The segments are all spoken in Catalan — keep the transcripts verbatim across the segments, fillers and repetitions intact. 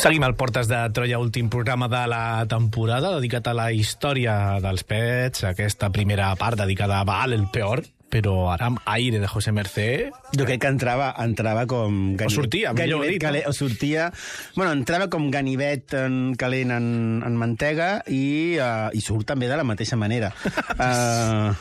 Seguim al Portes de Troia, últim programa de la temporada, dedicat a la història dels pets, aquesta primera part dedicada a Baal, el peor, però ara amb aire de José Mercé... Jo crec que entrava, entrava com... Ganivet, o sortia, millor dit. Calent, o sortia... Bueno, entrava com ganivet en calent en, en mantega i, uh, i surt també de la mateixa manera. Uh,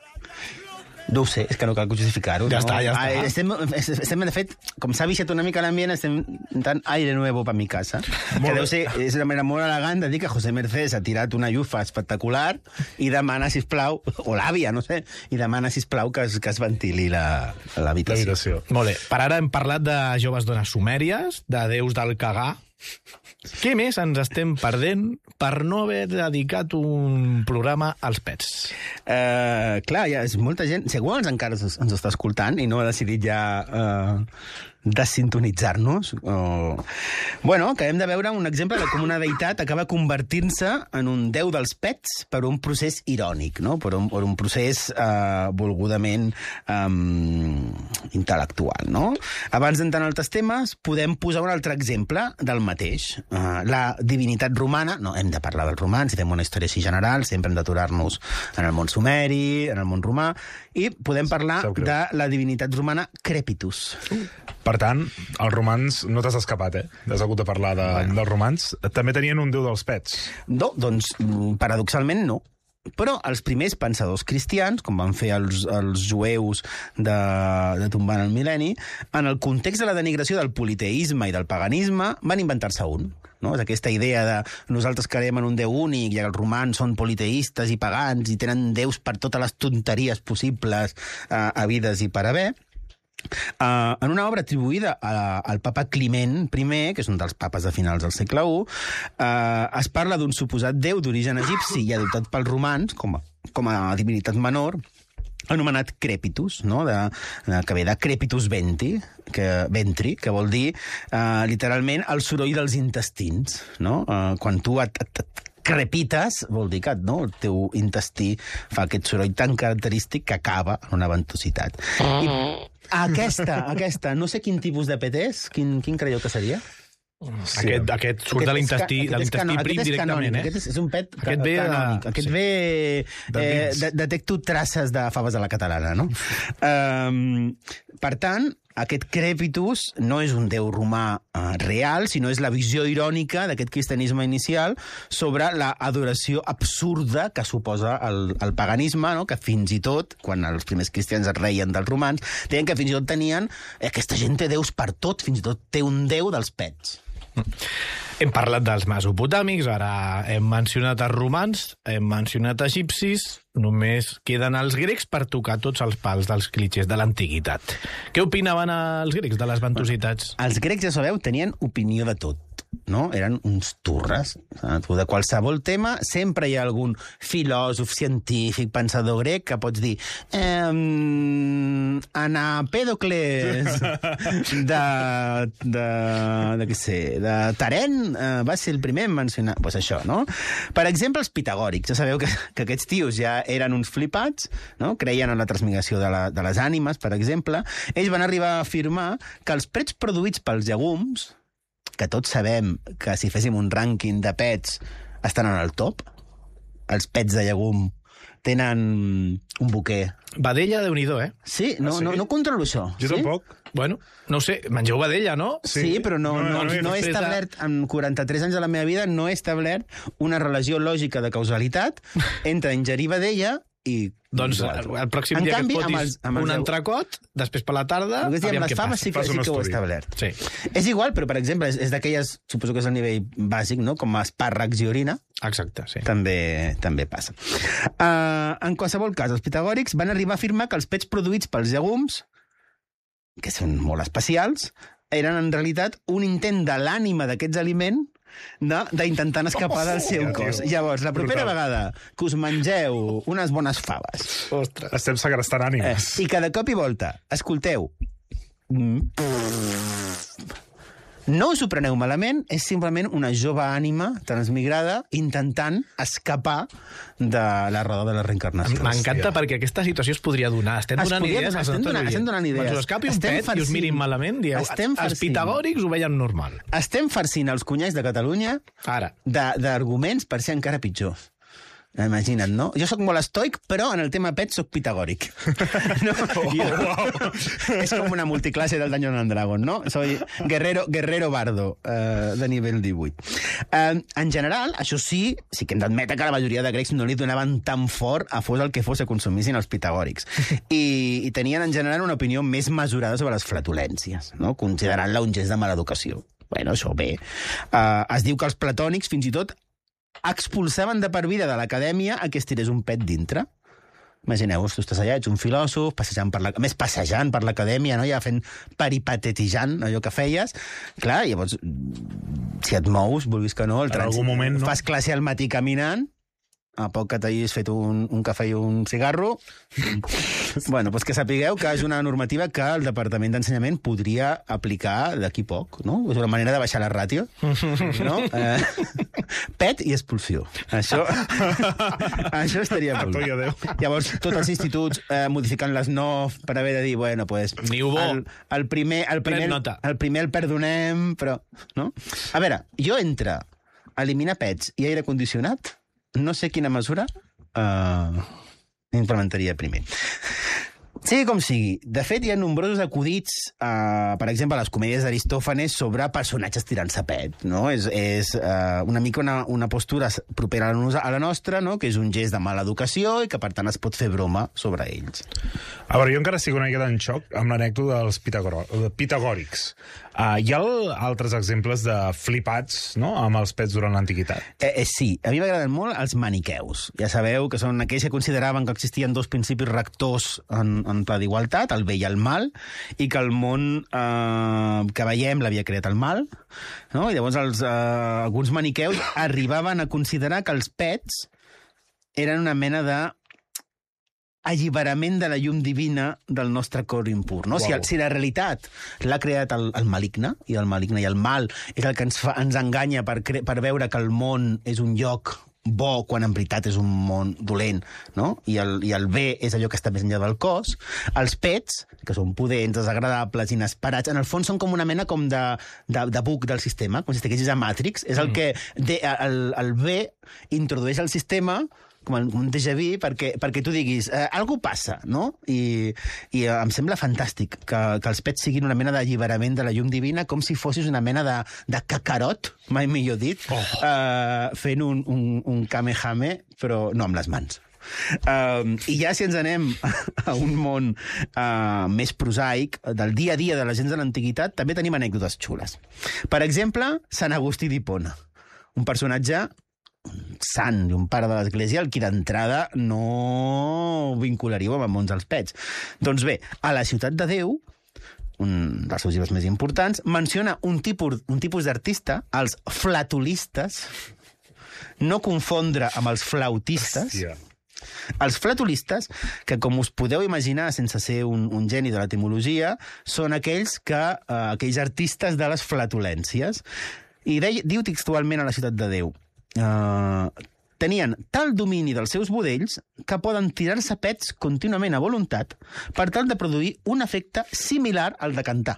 no ho sé, és que no cal justificar-ho. Ja no? està, ja està. Ah, estem, estem, de fet, com s'ha viciat una mica l'ambient, estem intentant aire nuevo per mi casa. Molt que deu ser, és una manera molt elegant de dir que José Mercés ha tirat una llufa espectacular i demana, sisplau, o l'àvia, no sé, i demana, sisplau, que es, que es ventili l'habitació. Molt bé. Per ara hem parlat de joves dones sumèries, de déus del cagar. Què més ens estem perdent per no haver dedicat un programa als pets? Uh, clar, ja és molta gent... Segur ens encara ens, ens està escoltant i no ha decidit ja uh, desintonitzar-nos. Uh, bueno, acabem de veure un exemple de com una deïtat acaba convertint-se en un déu dels pets per un procés irònic, no? per, un, per un procés uh, volgudament um, intel·lectual. No? Abans d'entrar en altres temes, podem posar un altre exemple del mateix. Uh, la divinitat romana, no hem de parlar dels romans, si fem una història així general, sempre hem d'aturar-nos en el món sumeri, en el món romà, i podem parlar de la divinitat romana Crepitus. Uh. Per tant, els romans no t'has escapat, eh? Has hagut de parlar de, bueno. dels romans. També tenien un déu dels pets. No, doncs, paradoxalment no. Però els primers pensadors cristians, com van fer els, els jueus de, de tombant el mil·lenni, en el context de la denigració del politeisme i del paganisme, van inventar-se un. No? És aquesta idea de nosaltres creiem en un déu únic i els romans són politeistes i pagans i tenen déus per totes les tonteries possibles eh, havides i per haver. Uh, en una obra atribuïda a, al papa Climent primer, que és un dels papes de finals del segle u, uh, es parla d'un suposat déu d'origen egipci i adoptat pels romans com a, com a divinitat menor, anomenat Crepitus, no? de, de, que ve de Crepitus venti, que, ventri, que vol dir uh, literalment el soroll dels intestins. No? Uh, quan tu et, et, et crepites, vol dir que no? el teu intestí fa aquest soroll tan característic que acaba en una ventositat. I aquesta, aquesta, no sé quin tipus de pet és, quin, quin creieu que seria? Sí. Aquest, aquest surt aquest de l'intestí de l'intestí prim directament, eh? Aquest és, és un pet aquest ve canònic. de... Aquest sí. ve... Eh, de, detecto traces de faves a la catalana, no? um, per tant, aquest Crepitus no és un déu romà uh, real, sinó és la visió irònica d'aquest cristianisme inicial sobre la adoració absurda que suposa el, el paganisme, no? Que fins i tot, quan els primers cristians es reien dels romans, deien que fins i tot tenien... Eh, aquesta gent té déus per tot, fins i tot té un déu dels pets. Hem parlat dels mesopotàmics, ara hem mencionat els romans, hem mencionat egipcis, només queden els grecs per tocar tots els pals dels clitxers de l'antiguitat. Què opinaven els grecs de les ventositats? Els grecs, ja sabeu, tenien opinió de tot. No? Eren uns turres. De qualsevol tema sempre hi ha algun filòsof, científic, pensador grec que pots dir ehm, Anapèdocles de, de, de, què sé, de Tarent eh, va ser el primer en mencionar. Pues això, no? Per exemple, els pitagòrics. Ja sabeu que, que aquests tios ja eren uns flipats, no? Creien en la transmigració de, la, de les ànimes, per exemple. Ells van arribar a afirmar que els pets produïts pels llegums, que tots sabem que si féssim un rànquing de pets estan en el top, els pets de llegum tenen un boquer. Vedella, Déu-n'hi-do, eh? Sí, no, ah, sí? no, no controlo això. Jo sí? tampoc. Bueno, no ho sé, mengeu vedella, no? Sí, sí però no, no, no, no, no he establert, en quaranta-tres anys de la meva vida, no he establert una relació lògica de causalitat entre ingerir vedella i... Doncs el, el pròxim en dia canvi, que et fotis amb els, amb els un entrecot, després per la tarda, aviam què faves passa. sí que, sí que ho he establert. Sí. És igual, però, per exemple, és, és d'aquelles, suposo que és el nivell bàsic, no? Com espàrrecs i orina. Exacte, sí. També, també passa. Uh, en qualsevol cas, els pitagòrics van arribar a afirmar que els pets produïts pels llegums, que són molt especials, eren en realitat un intent de l'ànima d'aquests aliments d'intentar escapar del seu oh, cos. tio. Llavors, la propera Brutal. vegada que us mengeu unes bones faves... Ostres. Estem segrestant Eh, ànimes. I cada cop i volta, escolteu... No us ho preneu malament, és simplement una jove ànima transmigrada intentant escapar de la roda de la reencarnació. M'encanta perquè aquesta situació es podria donar. Estem Es donant podria idees donar, als estem nostres donant- oients. estem donant idees. Quan us escapi un Estem pet i us farcint. mirin malament, dieu, Estem els farcint. pitagòrics ho veien normal. Estem farcint els cunyats de Catalunya Ara. de- d'arguments per ser encara pitjors. Imagina't, no? Jo sóc molt estoic, però en el tema pet sóc pitagòric. No? Jo, és com una multiclase del Dungeons and Dragons, no? Soy guerrero, guerrero bardo, eh, de nivell divuit. Eh, en general, això sí, sí que hem d'admetre que la majoria de grecs no li donaven tan fort a fos el que fos que consumissin els pitagòrics. I, i tenien, en general, una opinió més mesurada sobre les flatulències, no? Considerant-la un gest de mala educació. Bueno, això bé. Eh, es diu que els platònics, fins i tot, expulsaven de per vida de l'acadèmia a que es tirés un pet dintre. Imagineu-vos, tu estàs allà, ets un filòsof, passejant per la... a més, passejant per l'acadèmia, no? Ja fent peripatetejant allò que feies. Clar, llavors, si et mous, vulguis que no, el En algun trànsit- moment, no? fas classe al matí caminant, a poc que t'hagis fet un, un cafè i un cigarro, bueno, doncs que sapigueu que és una normativa que el Departament d'Ensenyament podria aplicar d'aquí poc, no? És una manera de baixar la ràtio, no? Eh, pet i expulsió. Això, això estaria molt Apa i bé. adéu. Llavors, tots els instituts eh, modificant les N O F per haver de dir, bueno, pues, Ni ho bo. el, el primer, el Pren primer, nota. el primer el perdonem, però... No? A veure, jo entre eliminar pets i aire condicionat, no sé quina mesura eh, implementaria primer. Sigui com sigui, de fet hi ha nombrosos acudits, eh, per exemple, a les comèdies d'Aristòfanes sobre personatges tirant-se pet, no? És, és eh, una mica una, una postura propera a la, nos- a la nostra, no? Que és un gest de mala educació i que, per tant, es pot fer broma sobre ells. A veure, jo encara estic una miqueta en xoc amb l'anècdota dels pitagoro- de pitagòrics. Uh, hi ha el, altres exemples de flipats, no?, amb els pets durant l'antiguitat. Eh, eh, sí, a mi m'agraden molt els maniqueus. Ja sabeu que són aquells que consideraven que existien dos principis rectors en, en pla d'igualtat, el bé i el mal, i que el món eh, que veiem l'havia creat el mal, no? I llavors els, eh, alguns maniqueus arribaven a considerar que els pets eren una mena de alliberament de la llum divina del nostre cor impur. No? Si, Uau. si la realitat l'ha creat el, el maligne, i el maligne i el mal és el que ens, fa, ens enganya per, cre per veure que el món és un lloc bo quan en veritat és un món dolent, no? I el, i el bé és allò que està més enllà del cos. Els pets, que són pudents, desagradables, inesperats, en el fons són com una mena com de, de, de bug del sistema, com si estiguessis a Matrix. És el que de, el, el bé introdueix al sistema com un déjà vu, perquè, perquè tu diguis eh, algú passa, no? I, i eh, em sembla fantàstic que, que els pets siguin una mena d'alliberament de la llum divina, com si fossis una mena de, de cacarot, mai millor dit, oh. eh, fent un, un, un kamehame, però no amb les mans. Um, I ja si ens anem a un món uh, més prosaic, del dia a dia de la gent de l'antiguitat, també tenim anècdotes xules. Per exemple, Sant Agustí d'Hipona, un personatge un sant i un pare de l'Església, el qui d'entrada no vincularíeu amb el món dels pets. Doncs bé, a la Ciutat de Déu, un dels seus llibres més importants, menciona un tipus, un tipus d'artista, els flatulistes, no confondre amb els flautistes. Hòstia. Els flatulistes, que com us podeu imaginar sense ser un, un geni de l'etimologia, són aquells, que, eh, aquells artistes de les flatulències. I de, diu textualment a la Ciutat de Déu, Uh, tenien tal domini dels seus budells que poden tirar-se pets contínuament a voluntat per tal de produir un efecte similar al de cantar.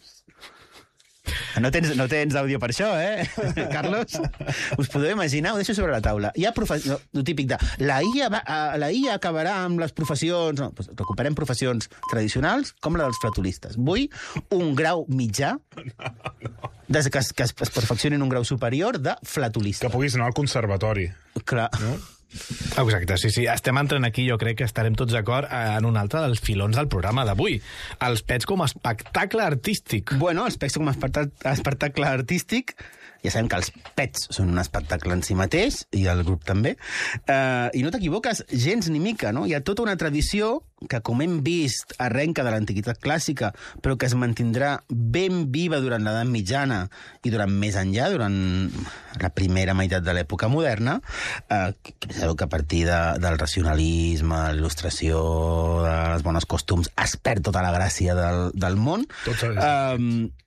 No tens, no tens àudio per això, eh, Carlos? Us podeu imaginar? Ho deixo sobre la taula. Hi ha profe... no, el típic de la I A, va, la I A acabarà amb les professions... No, doncs recuperem professions tradicionals com la dels flatulistes. Vull un grau mitjà des que es, que es perfeccioni en un grau superior de flatulista. Que puguis anar al conservatori. Clar. No? Exacte, sí, sí. Estem entrant aquí, jo crec que estarem tots d'acord en un altre dels filons del programa d'avui. Els pets com a espectacle artístic. Bueno, els pets com a espectacle, espectacle artístic, ja sabem que els pets són un espectacle en si mateix, i el grup també, eh, i no t'equivoques gens ni mica, no? Hi ha tota una tradició que, com hem vist, arrenca de l'antiguitat clàssica, però que es mantindrà ben viva durant l'edat mitjana i durant més enllà, durant la primera meitat de l'època moderna, eh, que sabeu que a partir de, del racionalisme, l'il·lustració, de les bones costums, es perd tota la gràcia del, del món. Tot s'ha Eh,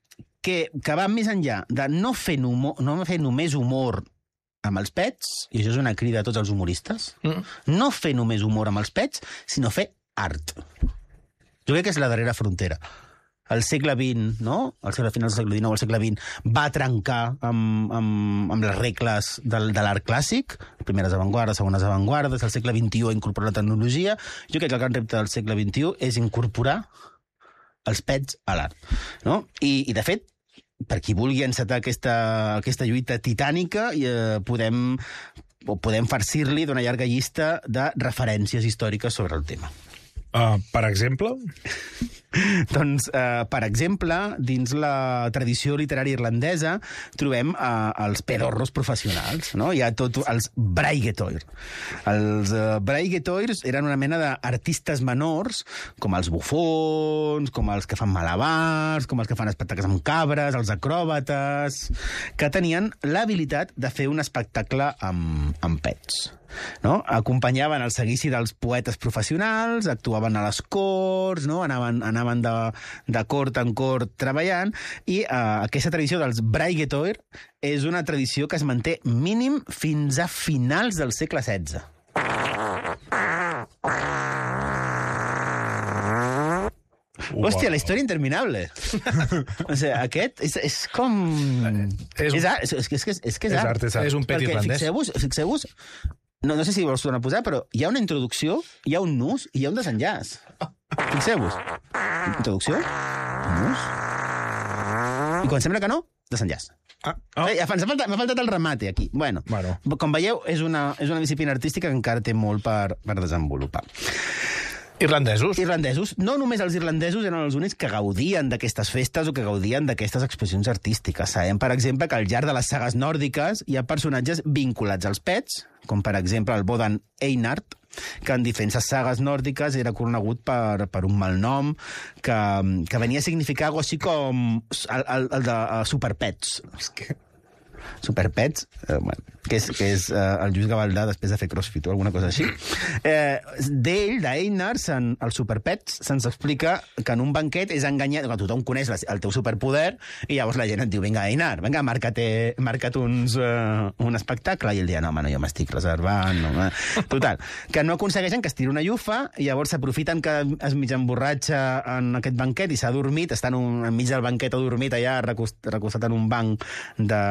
que, que va més enllà de no fer, humor, no fer només humor amb els pets, i això és una crida a tots els humoristes, mm. no fer només humor amb els pets, sinó fer art. Jo crec que és la darrera frontera. El segle vint, no? Al segle final del segle dinou, el segle vint, va trencar amb, amb, amb les regles del, de l'art clàssic, primeres avantguardes, segones avantguardes, el segle vint-i-u ha incorporat la tecnologia. Jo crec que el gran repte del segle vint-i-u és incorporar els pets a l'art, no? I, i de fet, per qui vulgui encetar aquesta, aquesta lluita titànica, eh, podem, podem farcir-li d'una llarga llista de referències històriques sobre el tema. Uh, per exemple? Doncs, eh, per exemple, dins la tradició literària irlandesa trobem eh, els pedorros professionals, no? Hi ha tot els braigetoir. Els eh, braigetoirs eren una mena d'artistes menors, com els bufons, com els que fan malabars, com els que fan espectacles amb cabres, els acròbates, que tenien l'habilitat de fer un espectacle amb, amb pets. No? Acompanyaven el seguici dels poetes professionals, actuaven a les corts, no? anaven, anaven de, de cort en cort treballant, i eh, aquesta tradició dels braigetoir és una tradició que es manté mínim fins a finals del segle setze. Wow. Hòstia, la història interminable. O sigui, aquest és, és com... És, és, art, és, és, és, és, és que és, és art. art. És art. És un pet irlandès. Fixeu-vos, fixeu-vos, no, no sé si vols tornar a posar, però hi ha una introducció, hi ha un nus i hi ha un desenllaç. Fixeu-vos. Introducció, nus... I quan sembla que no, desenllaç. Ah, oh. Eh, m'ha faltat, m'ha faltat el remate, aquí. Bueno, bueno. Com veieu, és una, és una disciplina artística que encara té molt per, per desenvolupar. Irlandesos. Irlandesos. No només els irlandesos eren els únics que gaudien d'aquestes festes o que gaudien d'aquestes expressions artístiques. Sabem, per exemple, que al llarg de les sagues nòrdiques hi ha personatges vinculats als pets, com per exemple el Bodan Einart, que en diferents sagues nòrdiques era conegut per, per un malnom que, que venia a significar alguna cosa així com el, el, el de uh, superpets. És que... Superpets, eh, bueno, que és, que és eh, el Lluís Gavaldà després de fer crossfit o alguna cosa així. Eh, D'ell, d'Einar, els Superpets, se'ns explica que en un banquet és enganyat, quan tothom coneix el teu superpoder, i llavors la gent et diu, vinga, Einar, vinga, marca't, marca't uns, uh, un espectacle, i ell dia, no, home, no, jo m'estic reservant, no, home. Total, que no aconsegueixen que es tiri una llufa, i llavors s'aprofiten que es mig emborratxa en aquest banquet i s'ha dormit, està en un, enmig del banquet adormit allà, recostat en un banc de...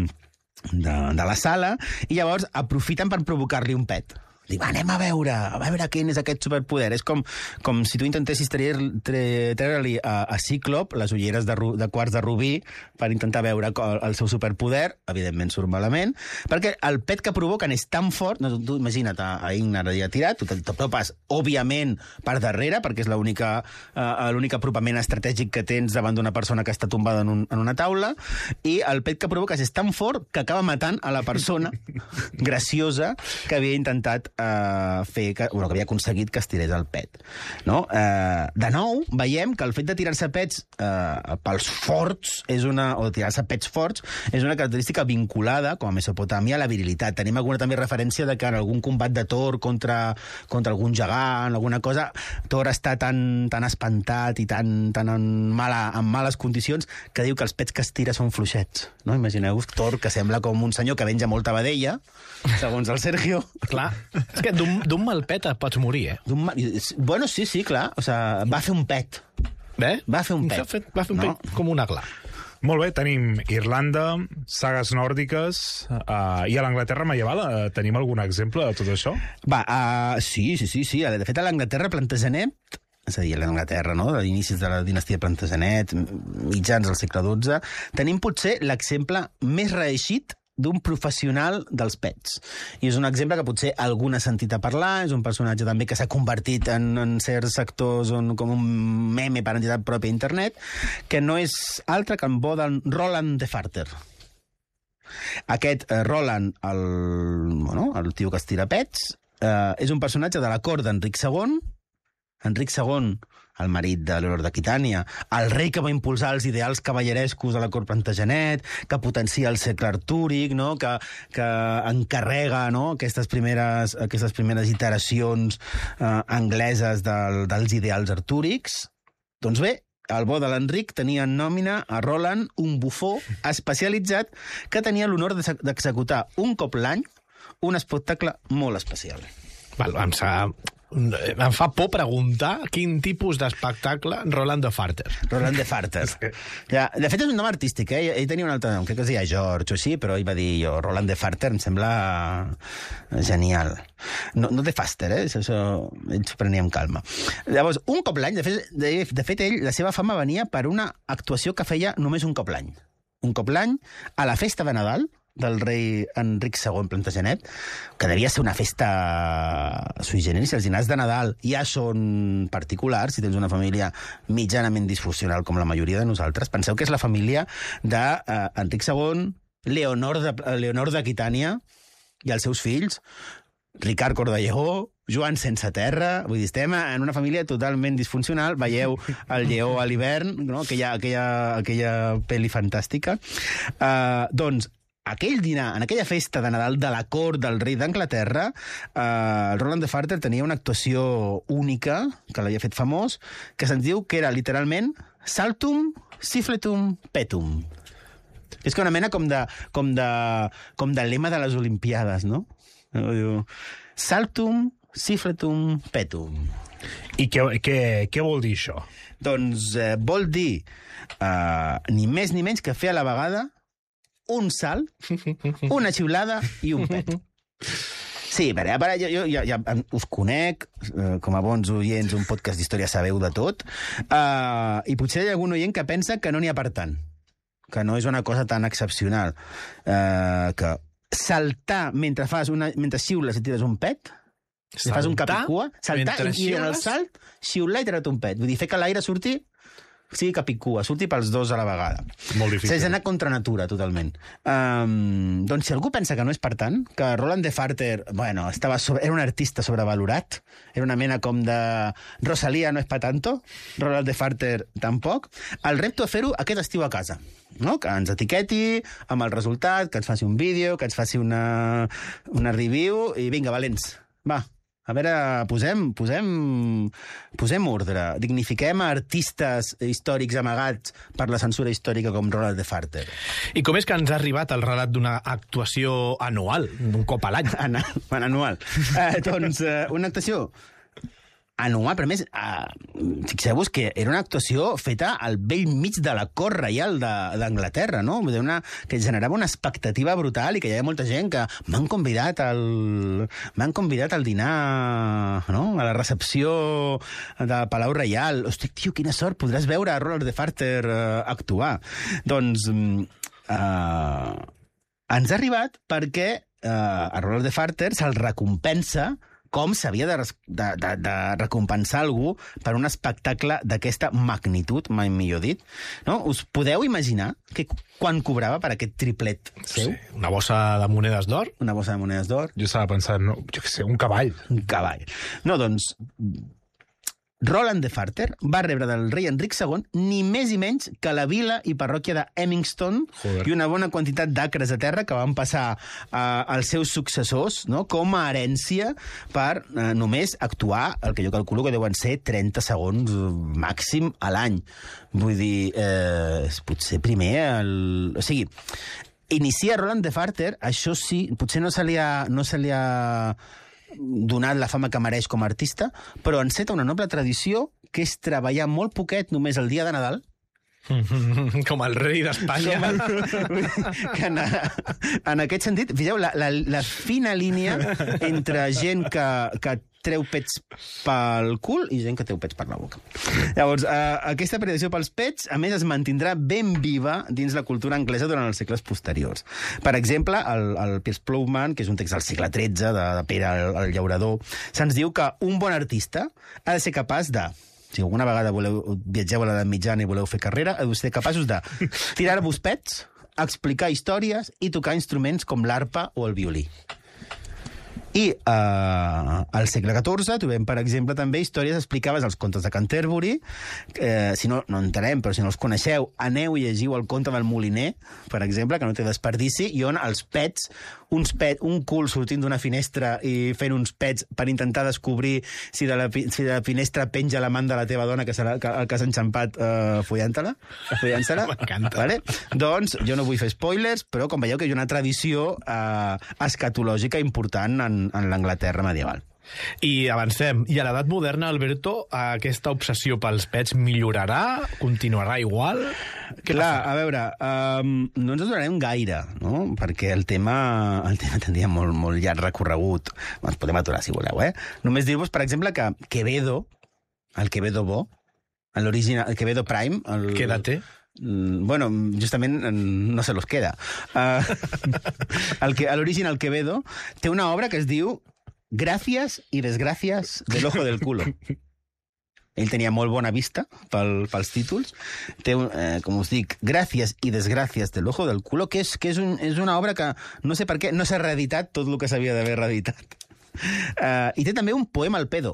De, de la sala, i llavors aprofiten per provocar-li un pet. Diu, anem a veure, a veure quin és aquest superpoder. És com, com si tu intentessis treure-li a, a Cíclop les ulleres de, ru, de quarts de rubí per intentar veure el, el seu superpoder. Evidentment surt malament, perquè el pet que provoquen és tan fort, no, tu imagina't a, a Ingnar allà tirat, tu t'apropes, òbviament, per darrere, perquè és l'únic uh, apropament estratègic que tens davant d'una persona que està tombada en, un, en una taula, i el pet que provoques és tan fort que acaba matant a la persona graciosa que havia intentat Uh, fer que, bueno, que havia aconseguit que es tirés el pet. No? Uh, de nou, veiem que el fet de tirar-se pets uh, pels forts és una, o de tirar-se pets forts és una característica vinculada, com a Mesopotàmia, a la virilitat. Tenim alguna també referència de que en algun combat de Thor contra, contra algun gegant, alguna cosa, Thor està tan, tan espantat i tan, tan en, mala, en males condicions que diu que els pets que es tira són fluixets. No? Imagineu-vos Thor, que sembla com un senyor que venja molta vedella, segons el Sergio. Clar. És que d'un mal pet et pots morir, eh? Mal... Bueno, sí, sí, clar. O sea, va fer un pet. Bé? Va fer un pet. Fet, va fer un no? pet com un aglà. Molt bé, tenim Irlanda, sagues nòrdiques, uh, i a l'Anglaterra medieval uh, tenim algun exemple de tot això? Va, uh, sí, sí, sí, sí. De fet, a l'Anglaterra Plantagenet, és a dir, a l'Anglaterra, no?, de l'inicis de la dinastia Plantagenet, mitjans del segle dotze, tenim potser l'exemple més reeixit d'un professional dels pets. I és un exemple que potser algú n'ha sentit a parlar, és un personatge també que s'ha convertit en, en certs sectors on, com un meme per entitat pròpia a internet, que no és altre que en Bodan Roland de Farter. Aquest eh, Roland, el, bueno, el tio que es tira pets, eh, és un personatge de la cort d'Enric segon. Enric segon, el marit de Leonor d'Aquitània, el rei que va impulsar els ideals cavallerescos a la cort Plantagenet, que potencia el segle artúric, no? que, que encarrega, no?, aquestes, primeres, aquestes primeres iteracions eh, angleses del, dels ideals artúrics. Doncs bé, el bo de l'Enric tenia en nòmina a Roland, un bufó especialitzat que tenia l'honor d'executar un cop l'any un espectacle molt especial. Val, em, sa... em fa por preguntar quin tipus d'espectacle Roland de Farter. Roland de Farter. Ja, de fet, és un nom artístic, eh? Ell tenia un altre nom, crec que es deia George o així, però ell va dir jo, Roland de Farter, em sembla genial. No, no de Faster, eh? Això, això ell s'ho prenia amb calma. Llavors, un cop l'any, de fet, de, de fet, ell, la seva fama venia per una actuació que feia només un cop l'any. Un cop l'any, a la festa de Nadal, del rei Enric segon Plantagenet, que devia ser una festa sui generis. Els dinars de Nadal ja són particulars, si tens una família mitjanament disfuncional com la majoria de nosaltres. Penseu que és la família d'Enric segon, Leonor de, Leonor d'Aquitània i els seus fills, Ricard Cordelló, Joan sense terra, vull dir, estem en una família totalment disfuncional. Veieu el lleó a l'hivern, no? aquella, aquella, aquella pel·li fantàstica. Uh, doncs, aquell dinar, en aquella festa de Nadal de la cort del rei d'Anglaterra, eh, el Roland de Farter tenia una actuació única, que l'havia fet famós, que se'ns diu que era literalment saltum, siffletum, petum. És que una mena com de, com de, com de lema de les Olimpiades, no? Diu, saltum, siffletum, petum. I què, què, què vol dir això? Doncs eh, vol dir eh, ni més ni menys que fer a la vegada un salt, una xiulada i un pet. Sí, però ja, jo, jo ja, ja us conec, eh, com a bons oients, un podcast d'història sabeu de tot, eh, i potser hi ha algun oient que pensa que no n'hi ha per tant, que no és una cosa tan excepcional, eh, que saltar mentre fas una, mentre xiules i tires un pet, si fas un capicua, saltar i, i en el salt xiular i tirar-te un pet. Vull dir, fer que l'aire surti sigui capicua, surti pels dos a la vegada. Molt difícil. S'ha d'anar contra natura, totalment. Um, doncs si algú pensa que no és per tant, que Roland de Farter, bueno, estava sobre, era un artista sobrevalorat, era una mena com de Rosalía no és pa tanto, Roland de Farter tampoc, el repto a fer-ho aquest estiu a casa. No? Que ens etiqueti amb el resultat, que ens faci un vídeo, que ens faci una, una review, i vinga, valents, va. A veure, posem, posem, posem ordre, dignifiquem a artistes històrics amagats per la censura històrica com Roland de Farter. I com és que ens ha arribat el relat d'una actuació anual, un cop a l'any? An anual. Eh, doncs eh, una actuació anual, però a més, eh, fixeu-vos que era una actuació feta al vell mig de la cort reial d'Anglaterra, no? Una, que generava una expectativa brutal i que hi havia molta gent que m'han convidat al m'han convidat al dinar, no? A la recepció del Palau Reial. Hosti, tio, quina sort, podràs veure a Roland de Farter uh, actuar. Doncs uh, ens ha arribat perquè uh, a Roland de Farter se'l recompensa com s'havia de, de, de, de recompensar algú per un espectacle d'aquesta magnitud, mai millor dit. No? Us podeu imaginar que quan cobrava per aquest triplet seu? Sí, una bossa de monedes d'or? Una bossa de monedes d'or. Jo estava pensant, no, jo què sé, un cavall. Un cavall. No, doncs, Roland de Farter va rebre del rei Enric segon ni més i menys que la vila i parròquia de Hemingstone Joder. I una bona quantitat d'acres de terra que van passar uh, als seus successors, no? Com a herència per uh, només actuar, el que jo calculo que deuen ser trenta segons màxim a l'any. Vull dir, eh, potser primer... El... O sigui, inicia Roland de Farter, això sí, potser no se li ha... No se li ha donat la fama que mereix com a artista, però enceta una noble tradició que és treballar molt poquet només el dia de Nadal. Com el rei d'Espanya. El... que en, en aquest sentit, fixeu, la, la, la fina línia entre gent que, que treu pets pel cul i gent que treu pets per la boca. Llavors, eh, aquesta predicació pels pets, a més, es mantindrà ben viva dins la cultura anglesa durant els segles posteriors. Per exemple, el, el Piers Plowman, que és un text del segle tretze, de, de Pere el, el Llaurador, se'ns diu que un bon artista ha de ser capaç de... Si alguna vegada voleu, viatgeu a l'edat mitjana i voleu fer carrera, heu de ser capaços de tirar-vos pets, explicar històries i tocar instruments com l'arpa o el violí. I eh, al segle catorze trobem, per exemple, també històries explicades als contes de Canterbury. Eh, si no, no entenem, però si no els coneixeu, aneu i llegiu el conte del Moliner, per exemple, que no té desperdici, i on els pets, uns pet, un cul sortint d'una finestra i fent uns pets per intentar descobrir si de la, si de la finestra penja l'amant de la teva dona que serà el que, el que has enxampat eh, follant-te-la, follant-se-la. M'encanta. Vale? Doncs jo no vull fer spoilers, però com veieu que hi ha una tradició eh, escatològica important en, en l'Anglaterra medieval. I avancem. I a l'edat moderna, Alberto, aquesta obsessió pels pets millorarà? Continuarà igual? Què Clar, passarà? a veure, um, no ens adonarem gaire, no? Perquè el tema, el tema tindria molt, molt llarg recorregut. Ens podem aturar, si voleu, eh? Només dir-vos, per exemple, que Quevedo, el Quevedo bo, l'original, el Quevedo Prime... El, Quédate. Bueno, justament no se los queda. Uh, el que, l'original Quevedo té una obra que es diu Gràcies i desgràcies del ojo del culo. Ell tenia molt bona vista pel, pels títols. Té, eh, com us dic, Gràcies i desgràcies del ojo del culo, que és, que és, un, és una obra que no sé per què no s'ha reeditat tot el que s'havia d'haver reeditat. Uh, I té també un poema al pedo.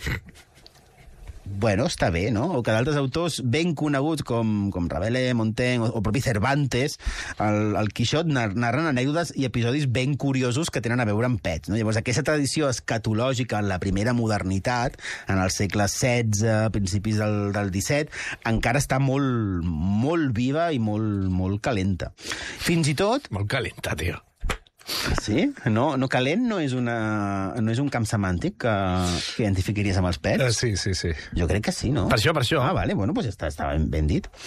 Bueno, està bé, no? O que d'altres autors ben coneguts com, com Rabelais, Montaigne o, o propi Cervantes, el, el Quixot narren anècdotes i episodis ben curiosos que tenen a veure amb pets, no? Llavors, aquesta tradició escatològica en la primera modernitat, en el segle setze, principis del, del disset, encara està molt, molt viva i molt, molt calenta. Fins i tot... Molt calenta, tio. Sí? No, no calent no és, una, no és un camp semàntic que, que identificaries amb els pets? Uh, sí, sí, sí. Jo crec que sí, no? Per això, per això. Ah, vale, bueno, doncs està, està ben, ben dit.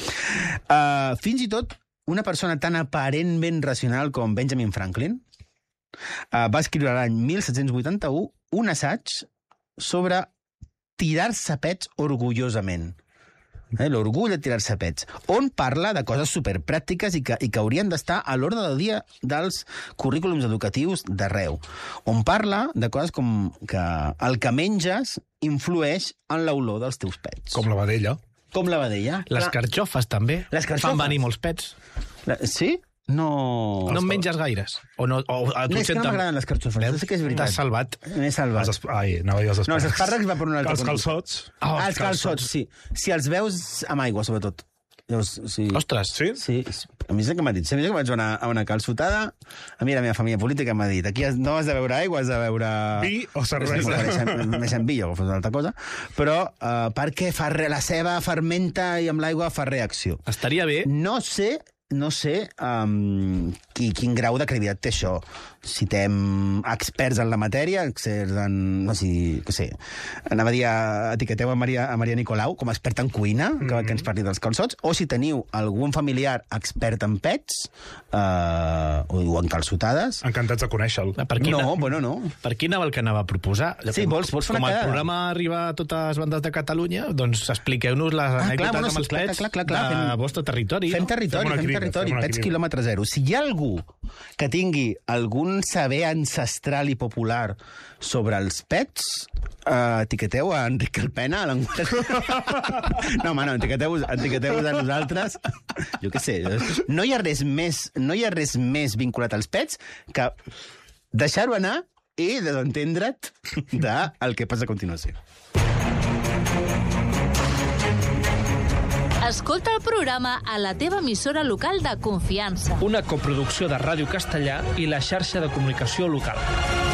Uh, fins i tot una persona tan aparentment racional com Benjamin Franklin uh, va escriure l'any mil set-cents vuitanta-u un assaig sobre tirar-se pets orgullosament. Eh, l'orgull de tirar-se pets, on parla de coses superpràctiques i que, i que haurien d'estar a l'ordre del dia dels currículums educatius d'arreu. On parla de coses com que el que menges influeix en l'olor dels teus pets. Com la vedella. Com la vedella. Les carxofes, també. Les carxofes. Fan venir molts pets. La, sí? No... No en menges gaires. O no, o, a tu No, és que no senten- m'agraden les carxofes, Veus? això sí que és veritat. T'has salvat. M'he salvat. Els esp... Ai, anava a dir els No, espàrrecs. els espàrrecs va per un altre Els conducte. calçots. Oh, Ah, els calçots, sí. Si els veus amb aigua, sobretot. Llavors, sí. Ostres. Sí? Sí, a mi és el que m'ha dit. Sempre que vaig anar a una calçotada, a mi la meva família política m'ha dit aquí no has de beure aigua, has de beure... Vi o cervesa. Més en vi o fos una altra cosa. Però uh, perquè fa re... la ceba fermenta i amb l'aigua fa reacció. Estaria bé. No sé... No sé um, qui, quin grau de credibilitat té això. Citem experts en la matèria, experts en... No sé, què sé. Anava a dir, etiqueteu a Maria, a Maria Nicolau com a experta en cuina, que, mm-hmm. que ens parli dels calçots, o si teniu algun familiar expert en pets, uh, o, o en calçotades... Encantats de conèixer-lo. Per quina, No, bueno, no. Per quina anava el que anava a proposar? Sí, vols- vols fer una Com el quedada? programa arriba a totes les bandes de Catalunya, doncs expliqueu-nos les Ah, anècdotes clar, bueno, amb sí, els clar, pets clar, clar, clar, de fem- vostre territori. Fem no? territori, Fem una fem crida, territori, fem una pets crida. quilòmetre zero. Si hi ha algú que tingui algun saber ancestral i popular sobre els pets, uh, etiqueteu a Enric Calpena a l'enquest. No, home, no, etiqueteu-vos etiqueteu a nosaltres. Jo què sé, no hi ha res més, no hi ha res més vinculat als pets que deixar-ho anar i desentendre't del que passa a continuació. Escolta el programa a la teva emissora local de confiança. Una coproducció de Ràdio Castellà i la xarxa de comunicació local.